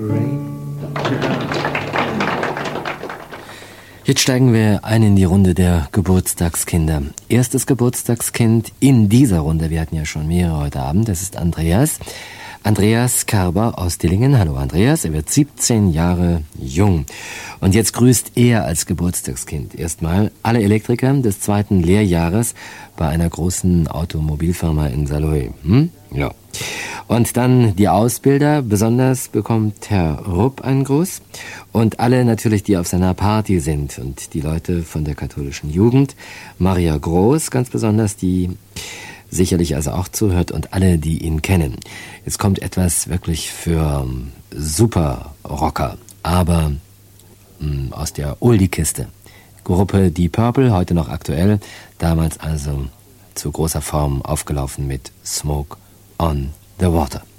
Jetzt steigen wir ein in die Runde der Geburtstagskinder. Erstes Geburtstagskind in dieser Runde, wir hatten ja schon mehrere heute Abend, das ist Andreas. Andreas Kerber aus Dillingen. Hallo Andreas, er wird 17 Jahre jung. Und jetzt grüßt er als Geburtstagskind erstmal alle Elektriker des 2. Lehrjahres bei einer großen Automobilfirma in Saarlouis. Ja. Und dann die Ausbilder, besonders bekommt Herr Rupp einen Gruß. Und alle natürlich, die auf seiner Party sind. Und die Leute von der katholischen Jugend. Maria Groß ganz besonders, die sicherlich also auch zuhört, und alle, die ihn kennen. Jetzt kommt etwas wirklich für Super-Rocker, aber aus der Oldie-Kiste. Gruppe Deep Purple, heute noch aktuell, damals also zu großer Form aufgelaufen mit Smoke on the Water.